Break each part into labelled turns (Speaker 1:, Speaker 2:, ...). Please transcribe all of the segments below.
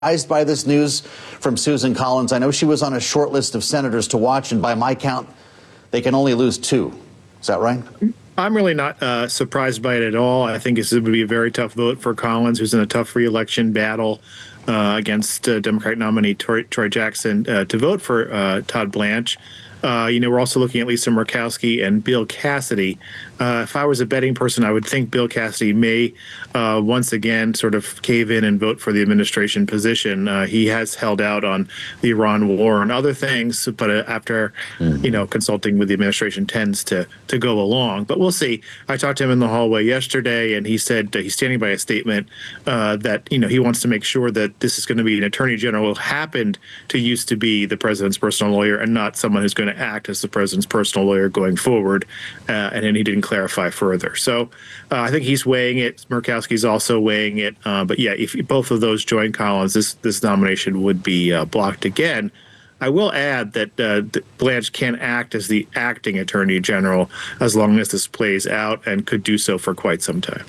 Speaker 1: Surprised by this news from Susan Collins? I know she was on a short list of senators to watch, and by my count, they can only lose 2. Is that right?
Speaker 2: I'm really not surprised by it at all. I think this would be a very tough vote for Collins, who's in a tough re-election battle against Democratic nominee Troy Jackson to vote for Todd Blanche. We're also looking at Lisa Murkowski and Bill Cassidy. If I was a betting person, I would think Bill Cassidy may once again sort of cave in and vote for the administration position. He has held out on the Iran war and other things, but after, consulting with the administration tends to go along. But we'll see. I talked to him in the hallway yesterday, and he said he's standing by a statement that, he wants to make sure that this is going to be an attorney general who happened to used to be the president's personal lawyer and not someone who's going to act as the president's personal lawyer going forward. And then he didn't clarify further. So I think he's weighing it. Murkowski's also weighing it. But yeah, if both of those join Collins, this nomination would be blocked again. I will add that Blanche can act as the acting attorney general as long as this plays out, and could do so for quite some time.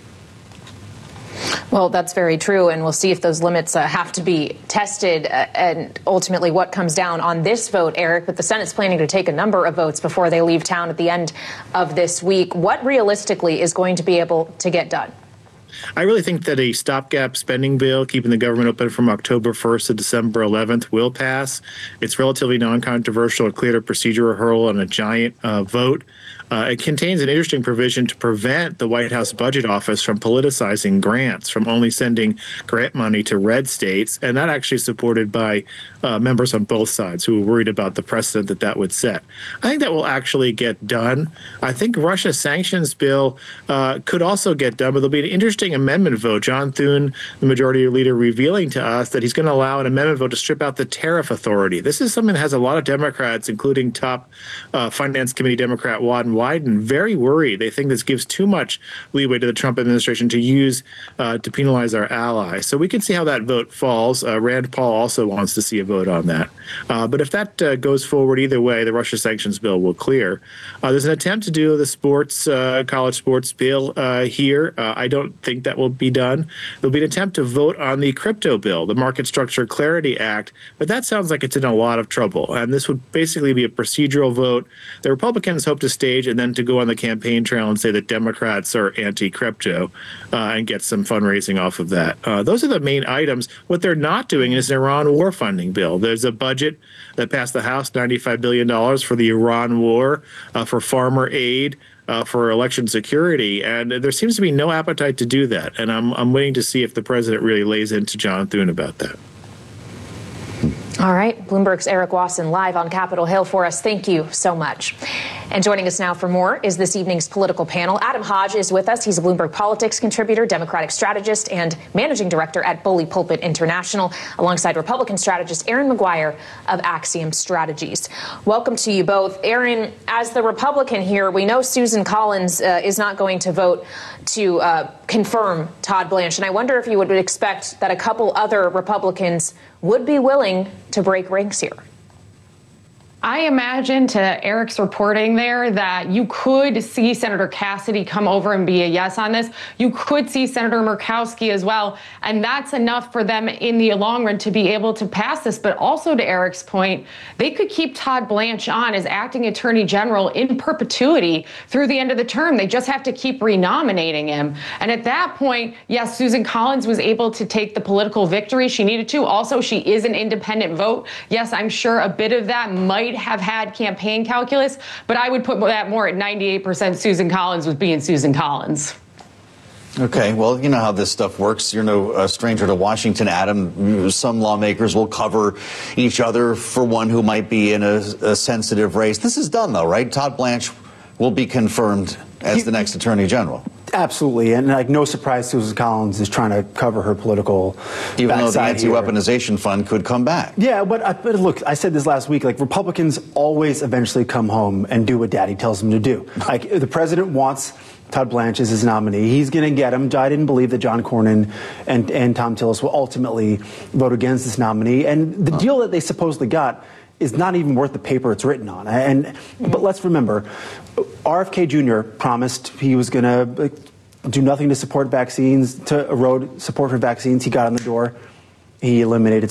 Speaker 3: Well, that's very true, and we'll see if those limits have to be tested and ultimately what comes down on this vote, Eric. But the Senate's planning to take a number of votes before they leave town at the end of this week. What realistically is going to be able to get done?
Speaker 2: I really think that a stopgap spending bill, keeping the government open from October 1st to December 11th, will pass. It's relatively non-controversial, a clear procedural hurdle, and a giant vote. It contains an interesting provision to prevent the White House Budget Office from politicizing grants, from only sending grant money to red states. And that actually is supported by members on both sides who are worried about the precedent that would set. I think that will actually get done. I think Russia sanctions bill could also get done, but there'll be an interesting amendment vote. John Thune, the majority leader, revealing to us that he's going to allow an amendment vote to strip out the tariff authority. This is something that has a lot of Democrats, including top Finance Committee Democrat Wyden, very worried. They think this gives too much leeway to the Trump administration to use to penalize our allies. So we can see how that vote falls. Rand Paul also wants to see a vote on that. But if that goes forward either way, the Russia sanctions bill will clear. There's an attempt to do the sports, college sports bill here. I don't think that will be done. There'll be an attempt to vote on the crypto bill, the Market Structure Clarity Act, but that sounds like it's in a lot of trouble. And this would basically be a procedural vote. The Republicans hope to stage and then to go on the campaign trail and say that Democrats are anti-crypto and get some fundraising off of that. Those are the main items. What they're not doing is an Iran war funding bill. There's a budget that passed the House, $95 billion for the Iran war, for farmer aid, for election security, and there seems to be no appetite to do that. And I'm waiting to see if the president really lays into John Thune about that.
Speaker 3: All right. Bloomberg's Eric Wasson live on Capitol Hill for us. Thank you so much. And joining us now for more is this evening's political panel. Adam Hodge is with us. He's a Bloomberg Politics contributor, Democratic strategist, and managing director at Bully Pulpit International, alongside Republican strategist Aaron McGuire of Axiom Strategies. Welcome to you both. Aaron, as the Republican here, we know Susan Collins is not going to vote to confirm Todd Blanche. And I wonder if you would expect that a couple other Republicans would be willing to break ranks here.
Speaker 4: I imagine, to Eric's reporting there, that you could see Senator Cassidy come over and be a yes on this. You could see Senator Murkowski as well. And that's enough for them in the long run to be able to pass this. But also, to Eric's point, they could keep Todd Blanche on as acting attorney general in perpetuity through the end of the term. They just have to keep renominating him. And at that point, yes, Susan Collins was able to take the political victory she needed to. Also, she is an independent vote. Yes, I'm sure a bit of that might have had campaign calculus, but I would put that more at 98% Susan Collins with being Susan Collins.
Speaker 1: Okay, well, you know how this stuff works. You're no stranger to Washington, Adam. Some lawmakers will cover each other for one who might be in a sensitive race. This is done, though, right? Todd Blanche will be confirmed as the next attorney general.
Speaker 5: Absolutely, and no surprise, Susan Collins is trying to cover her political
Speaker 1: even though the anti-weaponization fund could come back.
Speaker 5: Yeah, but look, I said this last week, like, Republicans always eventually come home and do what daddy tells them to do. Like, the president wants Todd Blanche as his nominee. He's going to get him. I didn't believe that John Cornyn and Tom Tillis will ultimately vote against this nominee. And the deal that they supposedly got is not even worth the paper it's written on. But let's remember, RFK Jr. promised he was going to do nothing to support vaccines, to erode support for vaccines. He got on the door. he eliminated